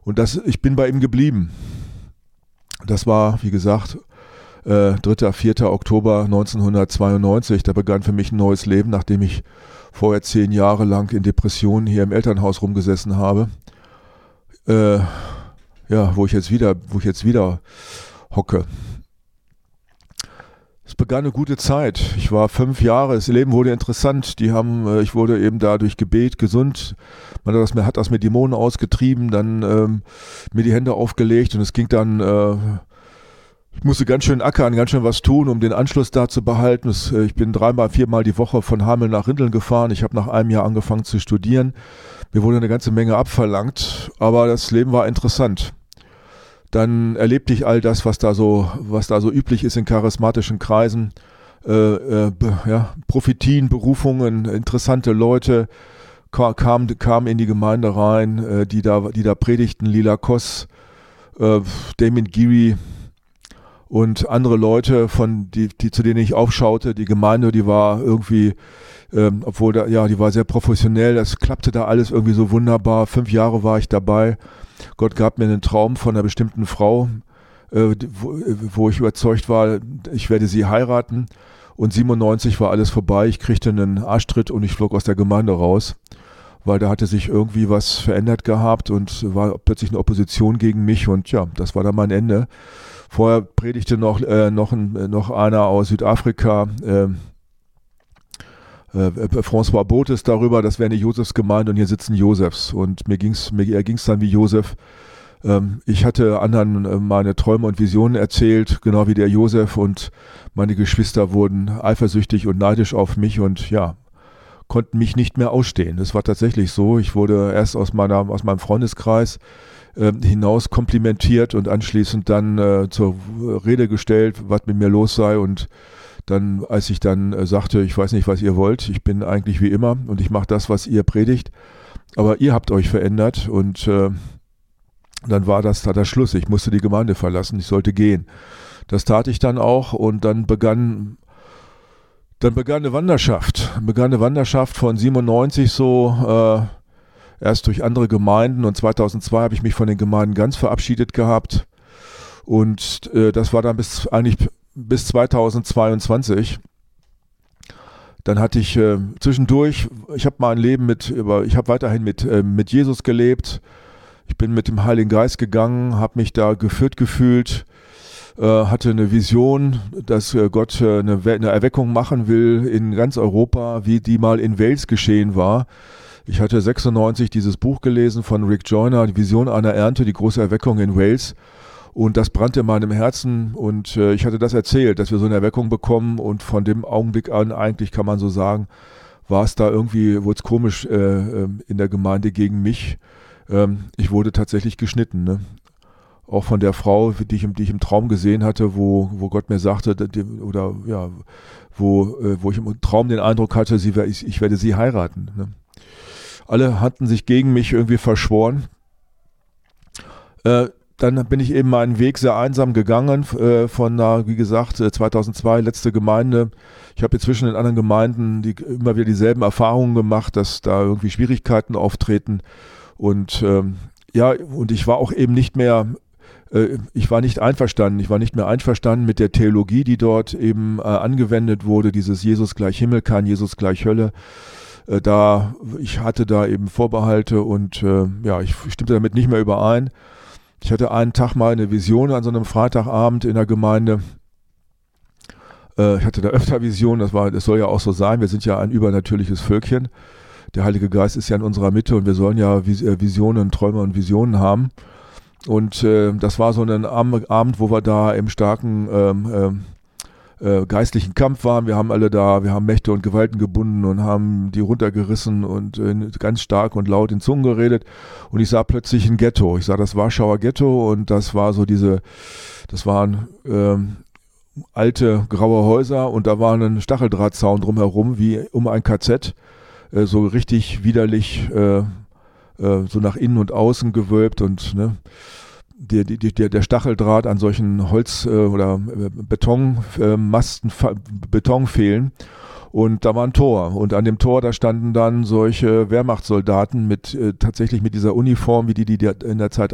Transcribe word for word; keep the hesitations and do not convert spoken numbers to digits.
Und das, ich bin bei ihm geblieben. Das war, wie gesagt, äh, dritter, vierter Oktober neunzehnhundertzweiundneunzig. Da begann für mich ein neues Leben, nachdem ich vorher zehn Jahre lang in Depressionen hier im Elternhaus rumgesessen habe. Äh, ja, wo ich jetzt wieder, wo ich jetzt wieder hocke. Es begann eine gute Zeit. Ich war fünf Jahre, das Leben wurde interessant. Die haben, ich wurde eben da durch Gebet gesund. Man hat das, hat das mit Dämonen ausgetrieben, dann ähm, mir die Hände aufgelegt und es ging dann, äh, ich musste ganz schön ackern, ganz schön was tun, um den Anschluss da zu behalten. Das, äh, ich bin dreimal, viermal die Woche von Hameln nach Rinteln gefahren. Ich habe nach einem Jahr angefangen zu studieren. Mir wurde eine ganze Menge abverlangt, aber das Leben war interessant. Dann erlebte ich all das, was da so, was da so üblich ist in charismatischen Kreisen. Äh, äh, be, ja, Prophetien, Berufungen, interessante Leute kamen kam in die Gemeinde rein, äh, die da, die da predigten. Lila Koss, äh, Damien Geary und andere Leute, von die, die zu denen ich aufschaute. Die Gemeinde, die war irgendwie, ähm, obwohl da, ja, die war sehr professionell. Das klappte da alles irgendwie so wunderbar. Fünf Jahre war ich dabei. Gott gab mir einen Traum von einer bestimmten Frau, äh, wo, wo ich überzeugt war, ich werde sie heiraten. Und siebenundneunzig war alles vorbei. Ich kriegte einen Arschtritt und ich flog aus der Gemeinde raus, weil da hatte sich irgendwie was verändert gehabt und war plötzlich eine Opposition gegen mich. Und ja, das war dann mein Ende. Vorher predigte noch, äh, noch, ein, noch einer aus Südafrika, äh, Äh, François Botes darüber, das wäre eine Josefsgemeinde und hier sitzen Josefs und mir ging's, mir ging's dann wie Josef. Ähm, ich hatte anderen äh, meine Träume und Visionen erzählt, genau wie der Josef, und meine Geschwister wurden eifersüchtig und neidisch auf mich und ja, konnten mich nicht mehr ausstehen. Das war tatsächlich so. Ich wurde erst aus meiner, aus meinem Freundeskreis äh, hinaus komplimentiert und anschließend dann äh, zur Rede gestellt, was mit mir los sei, und dann, als ich dann äh, sagte, ich weiß nicht, was ihr wollt, ich bin eigentlich wie immer und ich mache das, was ihr predigt, aber ihr habt euch verändert, und äh, dann war das da der Schluss. Ich musste die Gemeinde verlassen, ich sollte gehen. Das tat ich dann auch, und dann begann, dann begann eine Wanderschaft, begann eine Wanderschaft von siebenundneunzig so, äh, erst durch andere Gemeinden, und zweitausendzwei habe ich mich von den Gemeinden ganz verabschiedet gehabt, und äh, das war dann bis eigentlich bis zweitausendzweiundzwanzig. Dann hatte ich äh, zwischendurch, ich habe mein Leben mit, über, ich habe weiterhin mit, äh, mit Jesus gelebt. Ich bin mit dem Heiligen Geist gegangen, habe mich da geführt gefühlt, äh, hatte eine Vision, dass äh, Gott äh, eine, eine Erweckung machen will in ganz Europa, wie die mal in Wales geschehen war. Ich hatte sechsundneunzig dieses Buch gelesen von Rick Joyner, die Vision einer Ernte, die große Erweckung in Wales. Und das brannte in meinem Herzen, und äh, ich hatte das erzählt, dass wir so eine Erweckung bekommen, und von dem Augenblick an, eigentlich kann man so sagen, war es da irgendwie, wurde es komisch äh, in der Gemeinde gegen mich. Ähm, ich wurde tatsächlich geschnitten, ne? Auch von der Frau, die ich, die ich im Traum gesehen hatte, wo, wo Gott mir sagte, oder ja, wo, äh, wo ich im Traum den Eindruck hatte, sie, ich, ich werde sie heiraten, ne? Alle hatten sich gegen mich irgendwie verschworen. Äh, Dann bin ich eben meinen Weg sehr einsam gegangen, äh, von, na, wie gesagt, zweitausendzwei, letzte Gemeinde. Ich habe inzwischen in anderen Gemeinden die, immer wieder dieselben Erfahrungen gemacht, dass da irgendwie Schwierigkeiten auftreten. Und ähm, ja, und ich war auch eben nicht mehr, äh, ich war nicht einverstanden, ich war nicht mehr einverstanden mit der Theologie, die dort eben äh, angewendet wurde, dieses Jesus gleich Himmel, kein Jesus gleich Hölle. Äh, da, ich hatte da eben Vorbehalte, und äh, ja, ich stimmte damit nicht mehr überein. Ich hatte einen Tag mal eine Vision an so einem Freitagabend in der Gemeinde. Äh, ich hatte da öfter Visionen, das war, das soll ja auch so sein. Wir sind ja ein übernatürliches Völkchen. Der Heilige Geist ist ja in unserer Mitte, und wir sollen ja Visionen, Träume und Visionen haben. Und äh, das war so ein Abend, wo wir da im starken ähm, äh, geistlichen Kampf waren. Wir haben alle da, wir haben Mächte und Gewalten gebunden und haben die runtergerissen und äh, ganz stark und laut in Zungen geredet. Und ich sah plötzlich ein Ghetto. Ich sah das Warschauer Ghetto, und das war so diese, das waren ähm, alte graue Häuser, und da war ein Stacheldrahtzaun drumherum, wie um ein K Z, äh, so richtig widerlich, äh, äh, so nach innen und außen gewölbt, und ne, die, die, die, der Stacheldraht an solchen Holz- äh, oder Betonmasten, äh, Beton fehlen. Und da war ein Tor, und an dem Tor, da standen dann solche Wehrmachtssoldaten mit äh, tatsächlich mit dieser Uniform, wie die, die in der Zeit